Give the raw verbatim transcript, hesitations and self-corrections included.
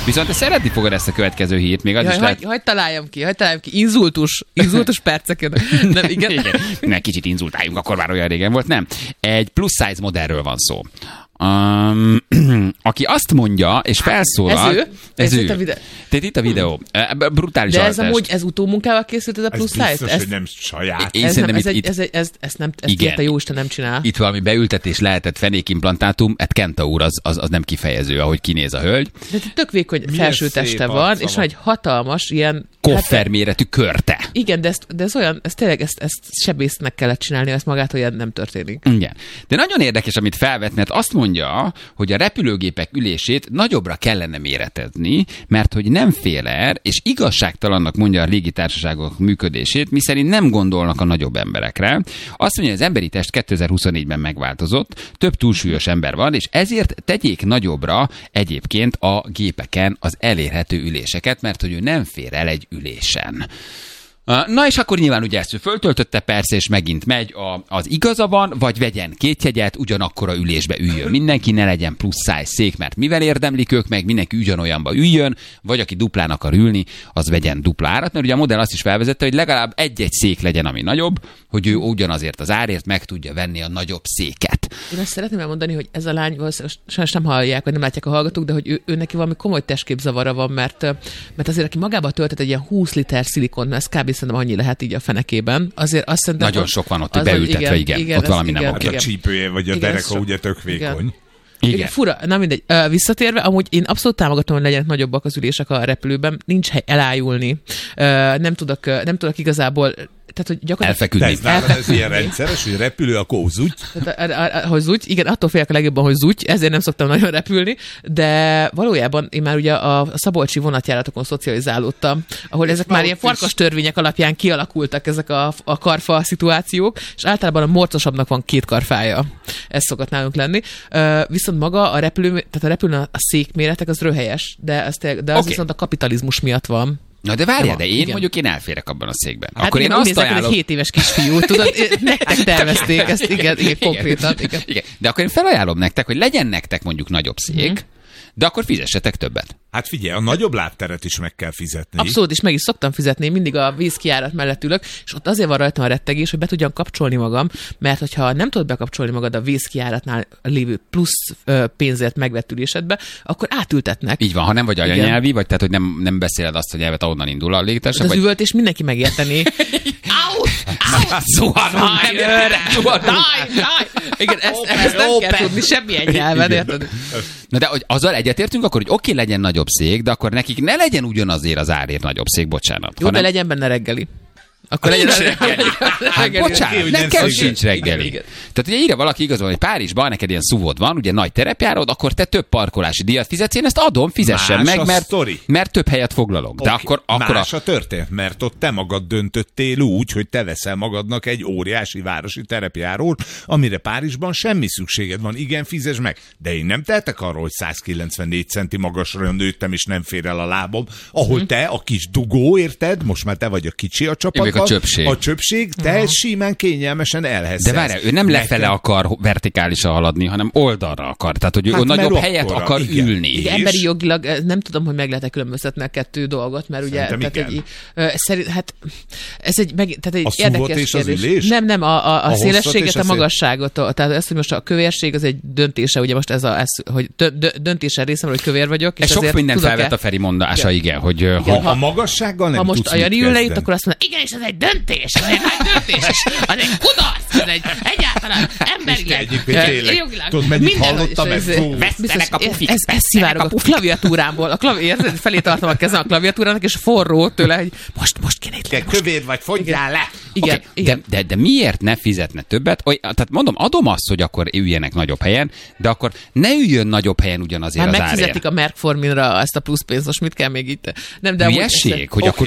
Viszont te szeretni fogod ezt a következő hírt, még az Jaj, is lehet... Hagy találjam ki, hagy találjam ki. Inzultus, inzultus perceken. Nem, igen. igen. Ne, kicsit inzultáljunk, akkor már olyan régen volt, nem. Egy plus size modellről van szó. Um, aki azt mondja, és felszólal... Ez ő? Ez, ez ő. Itt a videó. Tehát itt a videó. Brutális De ez altást. amúgy, ez utómunkával készült ez a plusz ez biztos, size? Ez, hogy nem saját. Én ez, nem, ez, itt, egy, itt, ez, egy, ez, ez nem, ezt igen. ilyet a jóisten nem csinál. Itt valami beültetés lehetett, fenékimplantátum, hát Kenta úr, az, az, az nem kifejező, ahogy kinéz a hölgy. De tök vékony felső teste van, arca és van. van egy hatalmas ilyen... Kofferméretű körte. Igen, de, ezt, de ez olyan, ez tényleg ezt, ezt sebésznek kellett csinálni, ezt magától ilyen nem történik. Igen. De nagyon érdekes, amit felvet, mert azt mondja, hogy a repülőgépek ülését nagyobbra kellene méretezni, mert hogy nem fél el, és igazságtalannak mondja a légitársaságok működését, miszerint nem gondolnak a nagyobb emberekre. Azt mondja, hogy az emberi test kétezer-huszonnégyben megváltozott, több túlsúlyos ember van, és ezért tegyék nagyobbra egyébként a gépeken az elérhető üléseket, mert hogy ő nem fér el egy ülésen. Na és akkor nyilván ugye ezt ő föltöltötte persze, és megint megy a, az igaza van, vagy vegyen két jegyet, ugyanakkor a ülésbe üljön. Mindenki ne legyen plusz size szék, mert mivel érdemlik ők meg, mindenki ugyanolyanba üljön, vagy aki duplán akar ülni, az vegyen dupla árat, mert ugye a modell azt is felvezette, hogy legalább egy-egy szék legyen, ami nagyobb, hogy ő ugyanazért az árért meg tudja venni a nagyobb széket. Én azt szeretném elmondani, hogy ez a lány, sajnos nem hallják, vagy nem látják a hallgatók, de hogy ő, ő neki valami komoly testképzavara van, mert, mert azért aki magába töltött egy ilyen húsz liter szilikon, ez kb. Szerintem annyi lehet így a fenekében. Azért azt szerintem, nagyon hogy, sok van ott, az, beültetve, igen, igen, igen, ott valami igen, nem oké. Hát a csípője vagy a igen, dereka ugye tök vékony. Igen. Igen. Igen, fura, na mindegy. Uh, visszatérve, amúgy én abszolút támogatom, hogy legyenek nagyobbak az ülések a repülőben, nincs hely elájulni, uh, nem, tudok, uh, nem tudok igazából, tehát hogy gyakorlatilag... Elfeküdni. De ez nálad ez ilyen rendszeres, hogy repülő, akkor zúgy. Hogy zúgy, igen, attól félek a legjobban, hogy zúgy, ezért nem szoktam nagyon repülni, de valójában én már ugye a szabolcsi vonatjáratokon szocializálódtam, ahol ezek már ilyen farkas törvények alapján kialakultak ezek a, a karfa szituációk, és általában a morcosabbnak van két karfája. Ez szokott nálunk lenni. Uh, viszont maga a repülő, tehát a repülőn a székméretek az röhelyes, de az, de az okay. Viszont a kapitalizmus miatt van. Na de várjál, de én igen. mondjuk én elférek abban a székben. Hát akkor igen, én azt nézek, ajánlom... egy hét éves kisfiú, tudod, nektek tervezték ezt, igen, igen, konkrétan. Igen. Igen. De akkor én felajánlom nektek, hogy legyen nektek mondjuk nagyobb szék, mm. de akkor fizessetek többet. Hát figyelj, a nagyobb lábteret is meg kell fizetni. Abszolút, és meg is szoktam fizetni, mindig a vízkijárat mellett ülök, és ott azért van rajtam a rettegés, hogy be tudjam kapcsolni magam, mert hogyha nem tudod bekapcsolni magad a vízkijáratnál lévő plusz ö, pénzért megvett ülésedbe, akkor átültetnek. Így van, ha nem vagy anyanyelvi, vagy tehát, hogy nem, nem beszéled azt, hogy nyelvet, ahonnan indul a légitársaság. Az vagy... üvöltés mindenki megérteni. Zuhanunk! Igen, ezt, ezt nem kell tudni semmilyen nyelven, érted? Na de hogy azzal egyetértünk, akkor, hogy oké, legyen nagyobb szék, de akkor nekik ne legyen ugyanazért az árért nagyobb szék, bocsánat. Jó, hanem... de legyen benne reggeli. Akkor legyen reggeli. Hát bocsánat, nekem sincs reggeli. Igen, igen. Tehát ugye írja valaki igazán, hogy Párizsban neked ilyen szuvod van, ugye nagy terepjárod, akkor te több parkolási díjat fizetsz, én ezt adom, fizessen Más meg, mert, mert több helyet foglalok. De okay. akkor, akkor Más a... a történet, mert ott te magad döntöttél úgy, hogy te veszel magadnak egy óriási városi terepjárót, amire Párizsban semmi szükséged van. Igen, fizes meg. De én nem tehetek arról, hogy száz kilencvennégy centi magasra nőttem, és nem fér el a lábom. Ahol hmm. te, a kis dugó, érted? Most már te vagy a kicsi a csapatban. A csöpség. A csöpség, te uh-huh. simán kényelmesen elheszelsz. De várjál, ő nem lefele akar vertikálisan haladni, hanem oldalra akar. Tehát, hogy ő hát nagyobb helyet akkora, akar igen. ülni. Igen, emberi jogilag nem tudom, hogy meg lehet-e különböztetni a kettő dolgot, mert ugye... Tehát egy, uh, szerint, hát ez egy, meg, tehát egy a érdekes és kérdés. Az ülés? Nem, nem, a, a, a, a szélességet, a magasságot. Tehát ez, hogy most a kövérség, az egy döntése, ugye most ez a, ez, hogy döntése részemről, hogy kövér vagyok. És sok minden felvett a Feri mondása, igen, igen hogy igen, ha, ha a magassággal nem ha most tudsz a Jani ül le itt, akkor azt mondja, igen, és ez egy döntés, ez egy nagy döntés, az egy kudarc, ez egy egyáltalán emberileg, jogilag. Tudod, mennyit hallottam ezt? Vesztenek a pufik, ez szivárog a klaviatúrámból. A klavi- felé tartom a kezem a klaviatúrának, és forró tőle, hogy most, most kéne itt. Kövér vagy, fogyjál le. Igen, okay, igen. De, de, de miért ne fizetne többet? Oly, tehát mondom, adom azt, hogy akkor üljenek nagyobb helyen, de akkor ne üljön nagyobb helyen ugyanazért hát az árért. megfizetik a Merck Forminra ezt a pluszpénzt, most mit kell még itt? Nem, de hülyeség, hogy okay, akkor